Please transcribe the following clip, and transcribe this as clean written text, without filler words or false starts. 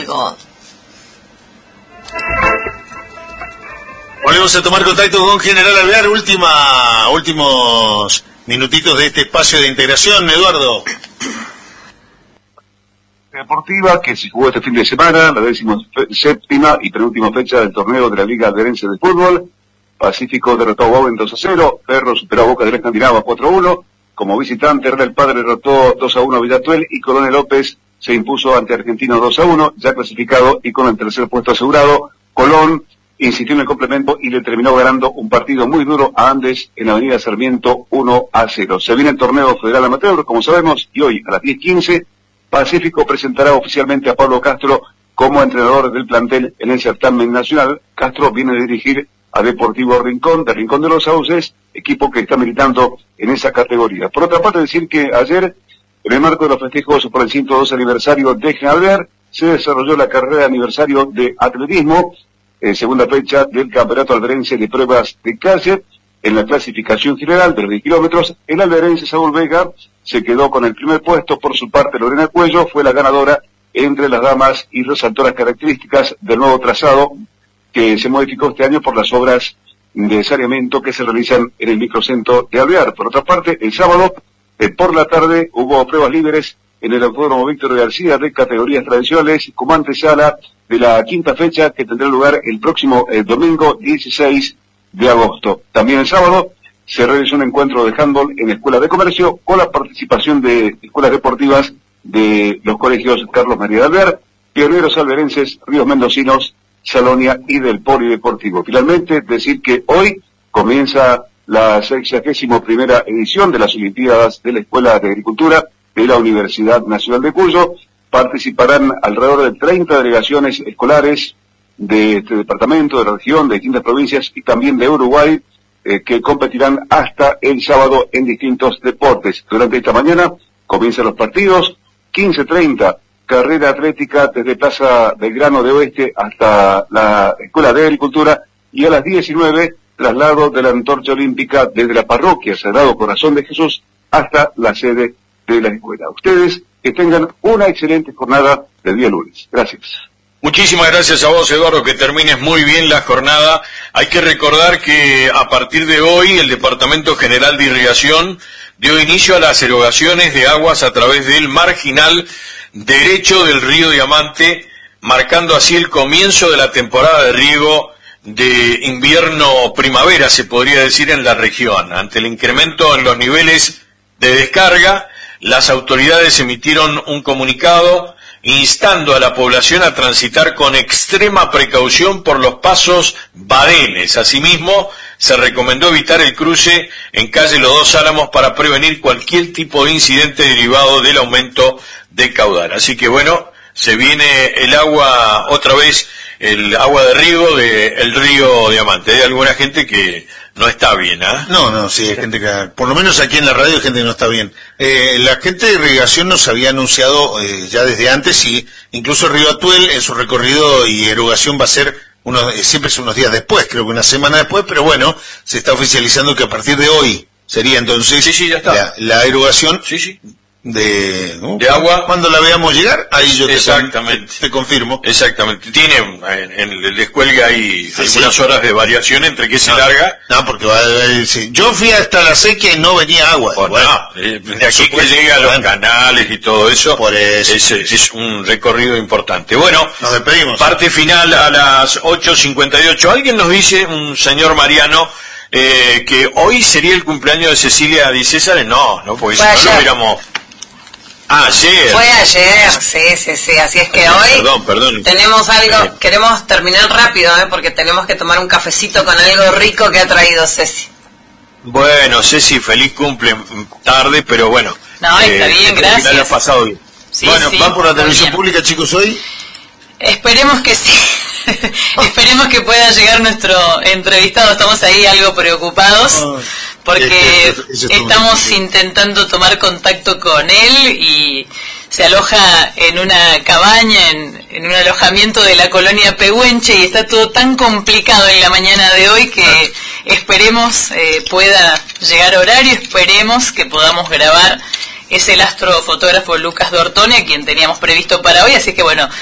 algo. Volvemos a tomar contacto con General Alvear, últimos minutitos de este espacio de integración, Eduardo. Deportiva que se jugó este fin de semana, la 17ª y penúltima fecha del torneo de la Liga Alverense de Fútbol. Pacífico derrotó a Bowen 2-0, Ferro superó a Boca del Escandinava 4-1, como visitante Real Padre derrotó 2-1 a Villatuel y Colón López se impuso ante Argentino 2-1, ya clasificado y con el tercer puesto asegurado. Colón insistió en el complemento y le terminó ganando un partido muy duro a Andes en Avenida Sarmiento 1-0. Se viene el torneo federal amateur, como sabemos, y hoy a las 10:15 Pacífico presentará oficialmente a Pablo Castro como entrenador del plantel en el certamen nacional. Castro viene a dirigir a Deportivo Rincón, de Rincón de los Sauces, equipo que está militando en esa categoría. Por otra parte, decir que ayer, en el marco de los festejos por el 102 aniversario de General Alvear, se desarrolló la carrera de aniversario de atletismo, segunda fecha del Campeonato Alverense de Pruebas de Calle. En la clasificación general de los 10 kilómetros, el alverense Saúl Vega se quedó con el primer puesto. Por su parte, Lorena Cuello fue la ganadora entre las damas y resaltó las características del nuevo trazado que se modificó este año por las obras de saneamiento que se realizan en el microcentro de Alvear. Por otra parte, el sábado, por la tarde, hubo pruebas libres en el Autódromo Víctor García de categorías tradicionales, como antesala de la quinta fecha que tendrá lugar el próximo domingo 16 de agosto. También el sábado se realizó un encuentro de handball en la Escuela de Comercio con la participación de escuelas deportivas de los colegios Carlos María de Alvear, Pioneros Alverenses, Ríos Mendocinos, Salonia y del Polideportivo. Finalmente, decir que hoy comienza la 61ª edición de las Olimpiadas de la Escuela de Agricultura de la Universidad Nacional de Cuyo. Participarán alrededor de 30 delegaciones escolares de este departamento, de la región, de distintas provincias y también de Uruguay, que competirán hasta el sábado en distintos deportes. Durante esta mañana comienzan los partidos, 15:30, carrera atlética desde Plaza Belgrano de Oeste hasta la Escuela de Agricultura, y a las 19, traslado de la antorcha olímpica desde la parroquia Sagrado Corazón de Jesús hasta la sede de la escuela. Ustedes que tengan una excelente jornada de día lunes. Gracias. Muchísimas gracias a vos, Eduardo, que termines muy bien la jornada. Hay que recordar que a partir de hoy el Departamento General de Irrigación dio inicio a las erogaciones de aguas a través del marginal derecho del río Diamante, marcando así el comienzo de la temporada de riego de invierno-primavera, se podría decir, en la región. Ante el incremento en los niveles de descarga, las autoridades emitieron un comunicado instando a la población a transitar con extrema precaución por los pasos badenes. Asimismo, se recomendó evitar el cruce en calle Los Dos Álamos para prevenir cualquier tipo de incidente derivado del aumento de caudal. Así que bueno, se viene el agua otra vez, el agua de riego del río Diamante. Hay alguna gente que no está bien, ¿ah? No, sí, hay gente que, por lo menos aquí en la radio, hay gente que no está bien. La gente de irrigación nos había anunciado ya desde antes, y incluso Río Atuel en su recorrido y erogación va a ser siempre es unos días después, creo que una semana después, pero bueno, se está oficializando que a partir de hoy sería entonces sí, ya está. La erogación de agua. Cuando la veamos llegar, ahí yo te confirmo. Exactamente. Tiene en el descuelgue hay algunas horas de variación entre que se larga. No, porque yo fui hasta la sequía y no venía agua. De aquí que llega a los canales y todo eso, por eso. Es un recorrido importante. Bueno, nos despedimos. Parte final a las 8:58. Alguien nos dice, un señor Mariano, que hoy sería el cumpleaños de Cecilia Di César. No, porque si no lo hubiéramos... ayer. Fue ayer, sí, así es que hoy perdón. Tenemos algo, queremos terminar rápido, porque tenemos que tomar un cafecito con algo rico que ha traído Ceci. Bueno, Ceci, feliz cumple tarde, pero bueno. No, está bien, gracias. Le ha pasado bien. Sí, ¿van por la televisión pública, chicos, hoy? Esperemos que sí. Esperemos que pueda llegar nuestro entrevistado. Estamos ahí algo preocupados porque estamos intentando tomar contacto con él y se aloja en una cabaña, en un alojamiento de la colonia Pehuenche, y está todo tan complicado en la mañana de hoy que esperemos pueda llegar horario, esperemos que podamos grabar. Es el astrofotógrafo Lucas Dortone, a quien teníamos previsto para hoy, así que bueno,